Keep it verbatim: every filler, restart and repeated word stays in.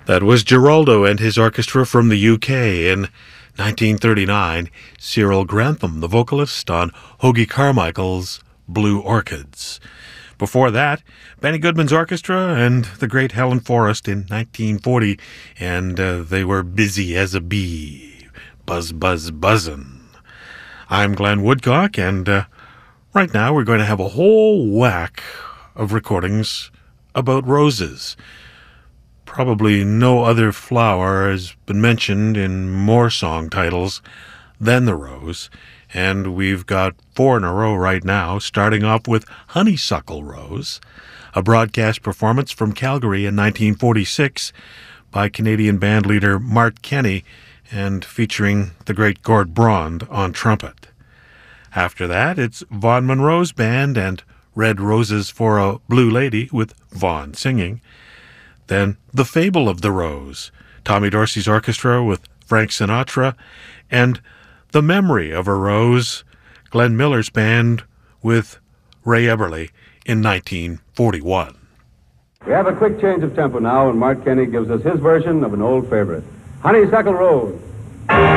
That was Geraldo and his orchestra from the U K. In nineteen thirty-nine, Cyril Grantham, the vocalist on Hoagy Carmichael's Blue Orchids. Before that, Benny Goodman's orchestra and the great Helen Forrest in nineteen forty, and uh, they were Busy as a Bee, Buzz, Buzz, Buzzin'. I'm Glenn Woodcock, and uh, right now we're going to have a whole whack of recordings about roses. Probably no other flower has been mentioned in more song titles than the rose, and we've got four in a row right now, starting off with Honeysuckle Rose, a broadcast performance from Calgary in nineteen forty-six by Canadian bandleader Mart Kenny and featuring the great Gord Brond on trumpet. After that, it's Vaughn Monroe's band and Red Roses for a Blue Lady with Vaughn singing. Then The Fable of the Rose, Tommy Dorsey's orchestra with Frank Sinatra, and The Memory of a Rose, Glenn Miller's band with Ray Eberle in nineteen forty-one. We have a quick change of tempo now, and Mart Kenny gives us his version of an old favorite, Honeysuckle Rose.